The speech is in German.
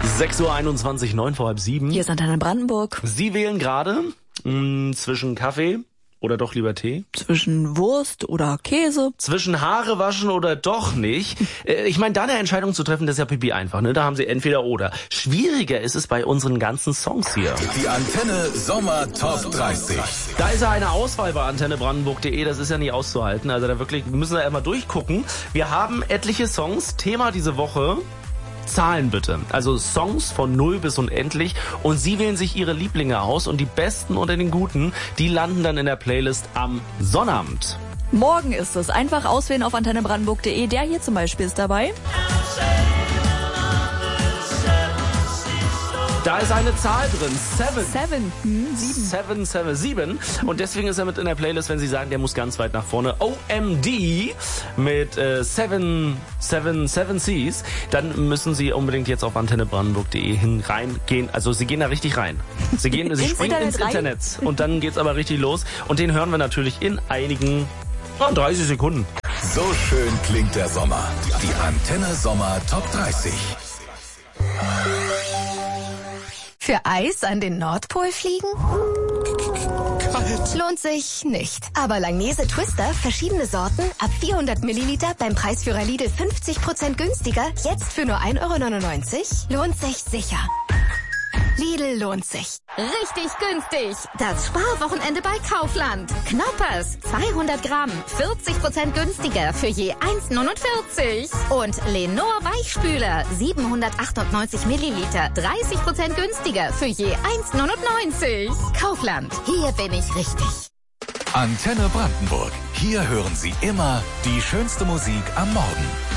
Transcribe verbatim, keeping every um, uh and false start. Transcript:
sechs Uhr einundzwanzig, neun vor halb sieben. Hier ist Antenne Brandenburg. Sie wählen gerade mh, zwischen Kaffee oder doch lieber Tee? Zwischen Wurst oder Käse? Zwischen Haare waschen oder doch nicht? Äh, ich meine, da eine Entscheidung zu treffen, das ist ja pipi einfach, ne? Da haben Sie entweder oder. Schwieriger ist es bei unseren ganzen Songs hier. Die Antenne Sommer Top dreißig. Da ist ja eine Auswahl bei antenne brandenburg punkt de, das ist ja nie auszuhalten. Also da wirklich müssen wir einmal durchgucken. Wir haben etliche Songs. Thema diese Woche: Zahlen bitte. Also Songs von null bis unendlich. Und Sie wählen sich Ihre Lieblinge aus und die besten unter den guten, die landen dann in der Playlist am Sonnabend. Morgen ist es. Einfach auswählen auf antenne brandenburg punkt de. Der hier zum Beispiel ist dabei. Da ist eine Zahl drin. Seven. Seven. Hm, sieben. Seven, seven, sieben. Und deswegen ist er mit in der Playlist, wenn Sie sagen, der muss ganz weit nach vorne. O M D mit äh, Seven, Seven, Seven Seas. Dann müssen Sie unbedingt jetzt auf antenne brandenburg punkt de hin reingehen. Also Sie gehen da richtig rein. Sie gehen, Sie Ins springen Internet ins rein? Internet. Und dann geht's aber richtig los. Und den hören wir natürlich in einigen, oh, dreißig Sekunden. So schön klingt der Sommer. Die Antenne Sommer Top dreißig. Für Eis an den Nordpol fliegen? Kalt. Lohnt sich nicht. Aber Langnese Twister, verschiedene Sorten, ab vierhundert Milliliter beim Preisführer Lidl fünfzig Prozent günstiger, jetzt für nur ein Euro neunundneunzig? Lohnt sich sicher. Lidl lohnt sich. Richtig günstig. Das Sparwochenende bei Kaufland. Knoppers, zweihundert Gramm, vierzig Prozent günstiger für je eins Euro neunundvierzig. Und Lenor Weichspüler, siebenhundertachtundneunzig Milliliter, dreißig Prozent günstiger für je eins Euro neunundneunzig. Kaufland, hier bin ich richtig. Antenne Brandenburg. Hier hören Sie immer die schönste Musik am Morgen.